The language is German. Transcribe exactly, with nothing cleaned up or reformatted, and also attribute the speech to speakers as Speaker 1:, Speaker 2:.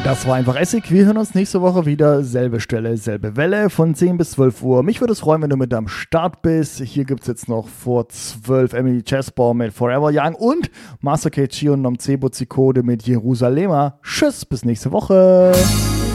Speaker 1: Das war einfach Essig. Wir hören uns nächste Woche wieder. Selbe Stelle, selbe Welle von zehn bis zwölf Uhr. Mich würde es freuen, wenn du mit am Start bist. Hier gibt es jetzt noch vor zwölf Emily Chessbaum mit Forever Young und Master Keiichi und Nomcebo Zikode mit Jerusalema. Tschüss, bis nächste Woche.